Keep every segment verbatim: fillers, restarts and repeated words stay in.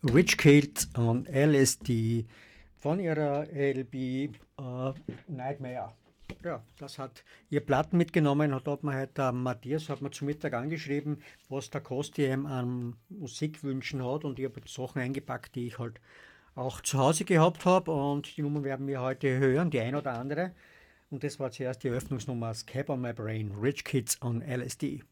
Rich Kids on L S D von ihrer L P äh, Nightmare. Ja, das hat ihr Platten mitgenommen, hat, hat mir heute der Matthias hat mir zum Mittag angeschrieben, was der Kosti ihm an Musikwünschen hat, und ich habe Sachen eingepackt, die ich halt auch zu Hause gehabt habe, und die Nummern werden wir heute hören, die ein oder andere. Und das war zuerst die Eröffnungsnummer Scab on My Brain, Rich Kids on L S D.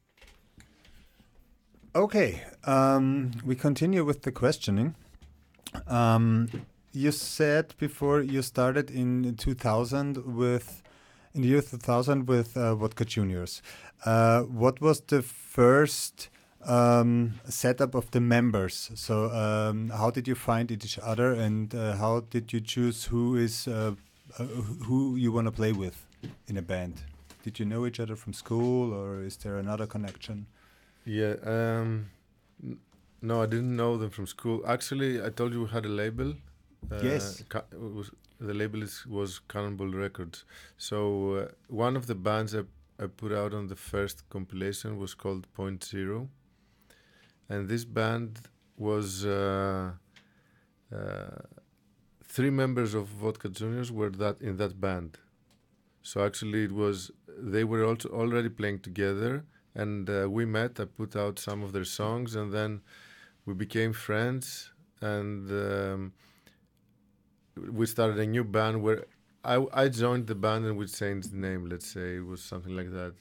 Okay, um, we continue with the questioning. Um, you said before you started in two thousand with, in the year two thousand with uh, Vodka Juniors. Uh, what was the first um, setup of the members? So um, how did you find each other, and uh, how did you choose who is uh, uh, who you want to play with in a band? Did you know each other from school, or is there another connection? Yeah, um, n- no, I didn't know them from school. Actually, I told you we had a label. Uh, Yes. Ca- it was, the label is, was Cannonball Records. So uh, one of the bands I, I put out on the first compilation was called Point Zero. And this band was uh, uh, three members of Vodka Juniors were that in that band. So actually, it was they were also already playing together. And uh, we met, I put out some of their songs, and then we became friends, and um, we started a new band where I, I joined the band and we changed the name, let's say. It was something like that.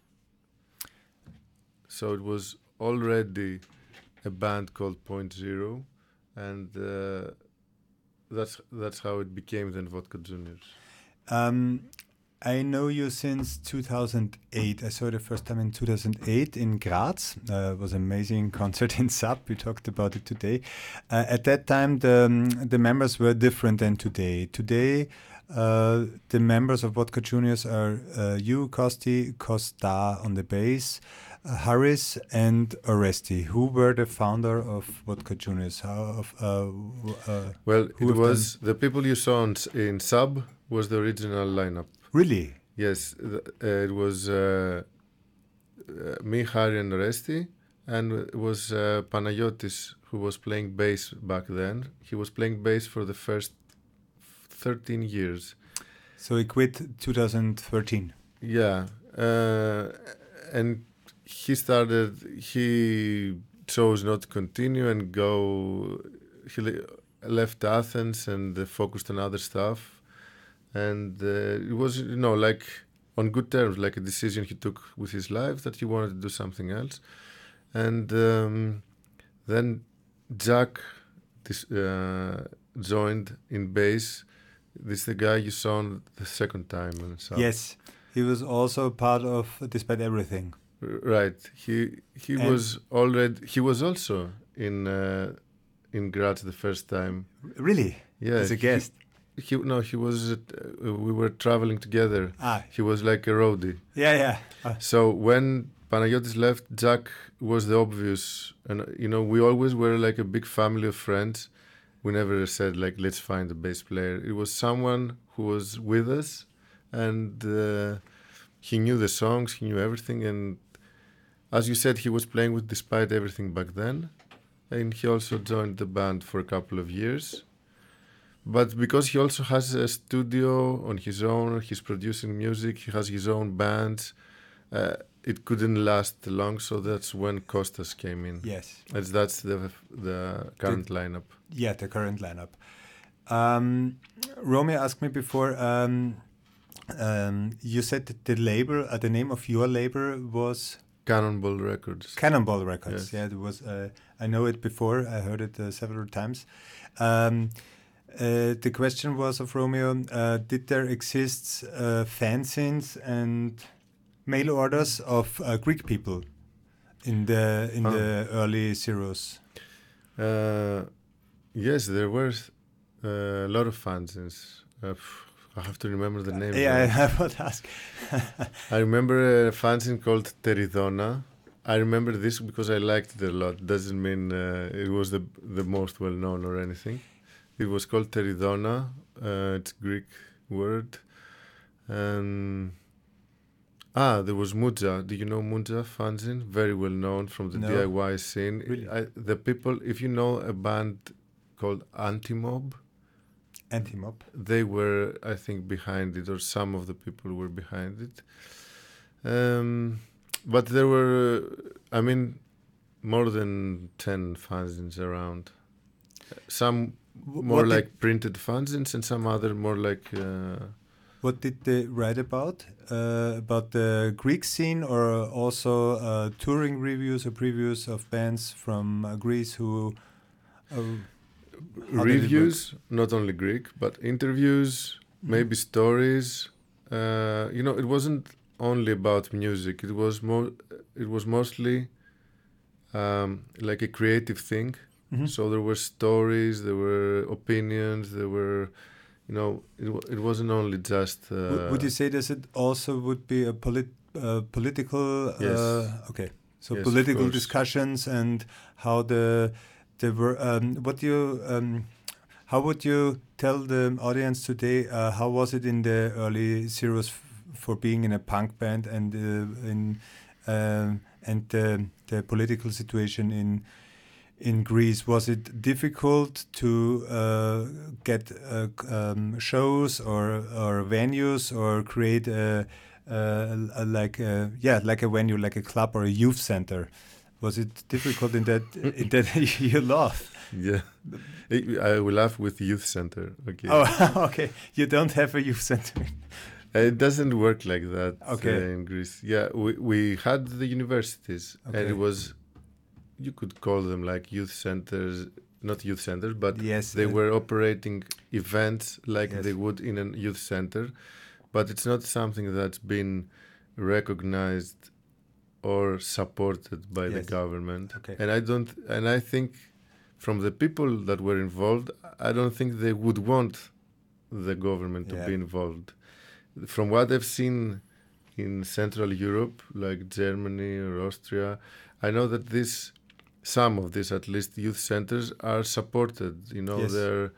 So it was already a band called Point Zero, and uh, that's that's how it became then Vodka Juniors. Um, I know you since two thousand eight. I saw you the first time in two thousand eight in Graz. Uh, it was an amazing concert in Sub. We talked about it today. Uh, at that time, the um, the members were different than today. Today, uh, the members of Vodka Juniors are uh, you, Kosti, Costa on the bass, uh, Harris, and Oresti. Who were the founder of Vodka Juniors? How of uh, w- uh, Well, Who it of was the people you saw on, s- in Sub was the original lineup. really? Yes, th- uh, it was uh, uh, me, Harry, and Oresti, and it was uh, Panayotis who was playing bass back then. He was playing bass for the first thirteen years. So he quit two thousand thirteen. Yeah, uh, and he started. He chose not to continue and go. He le- left Athens and uh, focused on other stuff. And uh, it was, you know, like on good terms, like a decision he took with his life that he wanted to do something else. And um, then Jack this, uh, joined in bass. This is the guy you saw on the second time. And so. Yes, he was also part of Despite Everything. R- Right. He he And- was already. He was also in uh, in Graz the first time. Really? Yeah. As a he- guest? He, no, he was. Uh, we were traveling together. Ah, He was like a roadie. yeah, yeah. Uh, So when Panayotis left, Jack was the obvious, and you know we always were like a big family of friends. We never said like let's find a bass player. It was someone who was with us, and uh, he knew the songs, he knew everything, and as you said, he was playing with Despite Everything back then, and he also joined the band for a couple of years. But because he also has a studio on his own, he's producing music, he has his own bands, uh, it couldn't last long, so that's when Kostas came in. yes. As that's the the current lineup. Yeah, the current lineup. Um, Romeo asked me before, um, um, you said that the label, uh, the name of your label was Cannonball Records. Cannonball Records. Yes. Yeah, it was. Uh, I know it before. I heard it uh, several times. Um, uh, the question was of Romeo: uh, did there exist uh, fanzines and mail orders of uh, Greek people in the in Oh. the early zeros? Uh, yes, there were uh, a lot of fanzines. Uh, pff, I have to remember the name. Yeah, I would ask. I remember a fanzine called Teridona. I remember this because I liked it a lot. Doesn't mean uh, it was the the most well known or anything. It was called Teridona. Uh, it's a Greek word. And ah, there was Muja. Do you know Muja fanzine? Very well known from the No. D I Y scene. Really? I, the people, if you know a band called Antimob. Antimob. They were, I think, behind it, or some of the people were behind it. Um, but there were, I mean, more than ten fanzines around. Some W- more what did- like printed fanzines, and some other more like. Uh, What did they write about? Uh, about the Greek scene, or also uh, touring reviews or previews of bands from uh, Greece who. Uh, how did it reviews, not only Greek, but interviews, Mhm. maybe stories. Uh, you know, it wasn't only about music. It was more. It was mostly um, like a creative thing. Mhm. So there were stories, there were opinions, there were, you know, it, wa- it wasn't only just. Uh, W- would you say this it also would be a polit uh, political? Yes. Uh, okay, so Yes, of political course. discussions and how the the were. Um, what do you? Um, how would you tell the audience today? Uh, how was it in the early zeros f- for being in a punk band and uh, in um and the the political situation in? In Greece, was it difficult to uh, get uh, c- um, shows or or venues or create a, a, a like a, yeah like a venue, like a club or a youth center? Was it difficult in that in that you laugh? Yeah, I I will laugh with youth center. Okay, Oh, okay. You don't have a youth center. it doesn't work like that. Okay. uh, in Greece. Yeah, we we had the universities, and Okay. it was, you could call them like youth centers, not youth centers, but Yes, they uh, were operating events like Yes. they would in a youth center, but it's not something that's been recognized or supported by the Yes. government. Okay. And I don't, and I think from the people that were involved, I don't think they would want the government to Yeah. be involved. From what I've seen in Central Europe, like Germany or Austria, I know that this, some of these at least youth centers are supported. You know, Yes. they're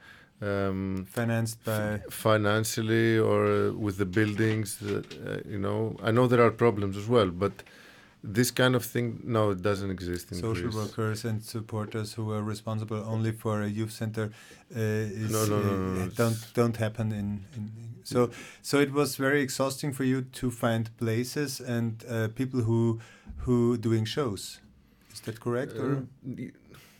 um, Financed by financially or with the buildings. That, uh, you know, I know there are problems as well, but this kind of thing, no, it doesn't exist in social Greece. workers and supporters who are responsible only for a youth center uh, is, No, no, no, uh, no, no, don't it's- don't happen in, in so so it was very exhausting for you to find places and uh, people who who doing shows. Is that correct? Uh, or y-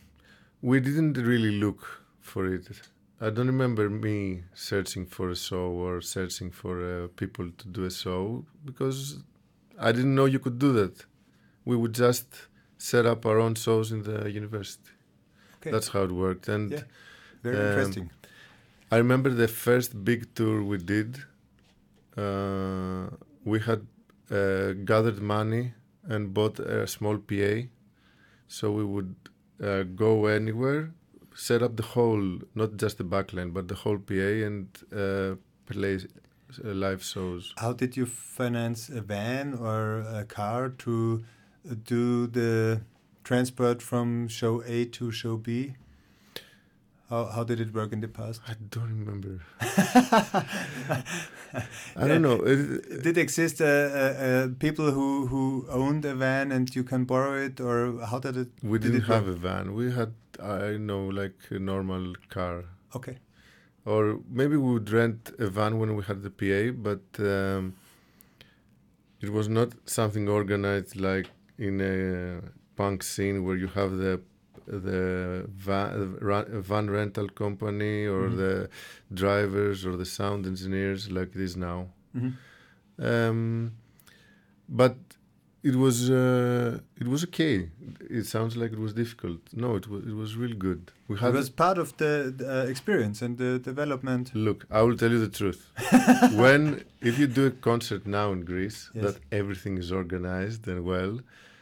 we didn't really look for it. I don't remember me searching for a show or searching for uh, people to do a show, because I didn't know you could do that. We would just set up our own shows in the university. okay, That's how it worked. And Yeah. very um, interesting. I remember the first big tour we did. Uh, we had uh, gathered money and bought a small P A, so we would uh, go anywhere, set up the whole, not just the backline, but the whole P A, and uh, play uh, live shows. How did you finance a van or a car to uh, do the transport from show A to show B? How how did it work in the past? I don't remember. I don't know. It, Did exist uh, uh, uh, people who, who owned a van and you can borrow it, or how did it? we did didn't it have work? a van. We had, I know, like a normal car. Okay, Or maybe we would rent a van when we had the P A, but um, it was not something organized like in a punk scene where you have the the van, van rental company or Mhm. the drivers or the sound engineers like it is now. Mhm. Um, but it was uh, it was okay. It sounds like it was difficult. No, it was it was really good. We it had was part of the, the uh, experience and the development. Look, I will tell you the truth. When, if you do a concert now in Greece, Yes. that everything is organized and well,